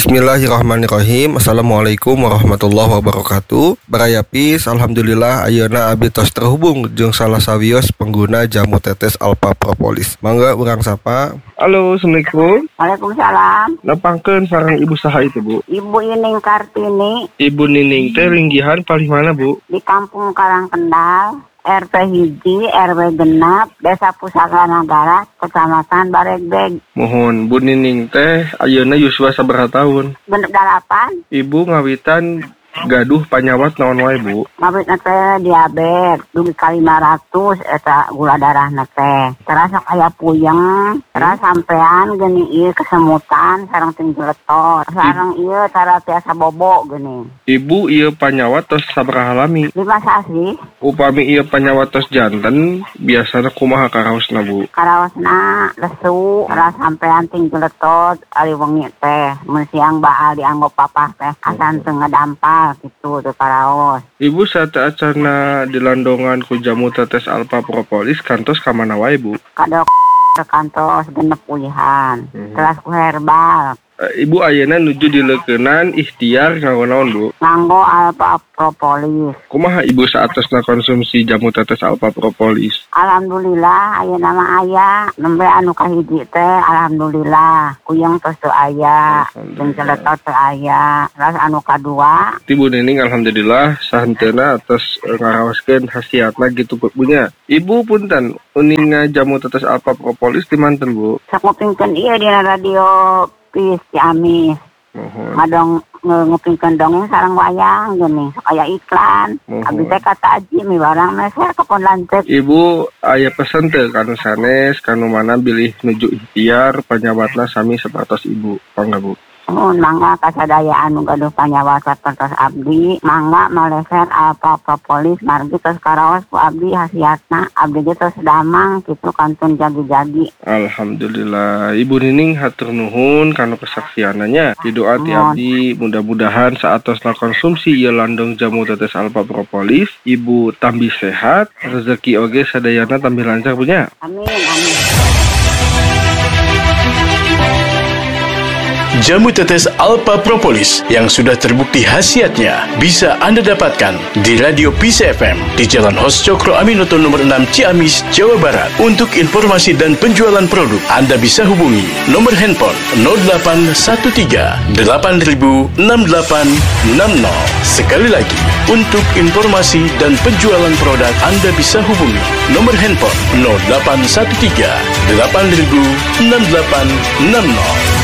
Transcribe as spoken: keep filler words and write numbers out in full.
Bismillahirrahmanirrahim. Assalamualaikum warahmatullahi wabarakatuh. Barayapis, alhamdulillah ayeuna abdi tos terhubung jeung salah sawios pengguna jamu tetes Alpha Propolis. Mangga urang sapa. Halo, Assalamualaikum. Waalaikumsalam. Nepangkeun sareng ibu saha itu, Bu? Ibu Ining Kartini. Ibu Nining teh linggihan paling mana, Bu? Di Kampung Karangkendal, R T hiji, R W genap, Desa Pusaka Nagara, Kecamatan Baregbeg. Mohon Bu Nining teh ayeuna yuswa sabaraha taun? Bener dalapan. Ibu ngawitan gaduh panyawat naon wae, Bu? Ngabitna teh diabetes, dugi ka lima ratus eta gula darahna teh. Terasa aya puyeng, terus sampean geuning ieu kesemutan sareng tinggi letor, sareng ieu cara tiasa bobo geuning. Ibu ieu panyawat tos sabaraha lami? Lima sasi. Upami ieu panyawat tos janten, biasana kumaha karaosna, Bu? Karaosna lesu, terus sampean tinggi letor ari wengi teh. Mun siang baal dianggo papah teh, asan teu ngadampak gitu tuh karaos. Ibu saat acarana dilandongan ku jamu tetes Alpha Propolis kantos ka mana wae, Bu? Kadok ke kantos genep ulihan, hmm. Terus ku herbal. E, Ibu ayeuna nuju dileukeunnan ikhtiar nganggo naon, Bu? Nganggo Alpha Propolis. Kumaha Ibu saatosna konsumsi jamu tetes Alpha Propolis? Alhamdulillah ayeuna mah aya, nembe anu kahiji teh alhamdulillah kuyeng tos teu aya, jeung celetot teu aya. Terus anu kadua, Ibu Nining alhamdulillah sahenteuna atas e, ngaraoskeun khasiatna gitu punya. Ibu punten uninga jamu tetes Alpha Propolis di manten, Bu? Sakupingkeun ieu di radio Pis Ciamis. Mohon. Ngadong ngupingkeun dongeng sareng wayang geuning, sok aya iklan. Mohon. Abdi teh kata Aji mi barang meser kepon lanceuk. Ibu aya pesen teu kanu sanes kanu mana bilih nuju ikhtiar panyawatna sami sapertos Ibu. Pangga, Bu? Mun mangga kasadaya anu gaduh panyawat sapertos abdi, mangga maleser Alpha Propolis margi tos karaos ku abdi hasiatna, abdi ge tos damang kitu kantun jadi-jadi. Alhamdulillah. Ibu Nining hatur nuhun kanu kesaksiananya. Didoa ti abdi mudah-mudahan saatosna konsumsi ieu landong jamu tetes Alpha Propolis, Ibu tambih sehat, rezeki oge sadayana tambih lancar punya. Amin, amin. Jamu tetes Alpha Propolis yang sudah terbukti khasiatnya bisa Anda dapatkan di Radio Peace F M di Jalan Hos Cokro Aminoto nomor enam Ciamis, Jawa Barat. Untuk informasi dan penjualan produk, Anda bisa hubungi nomor handphone nol delapan satu tiga delapan nol enam delapan enam nol. Sekali lagi, untuk informasi dan penjualan produk, Anda bisa hubungi nomor handphone nol delapan satu tiga delapan nol enam delapan enam nol.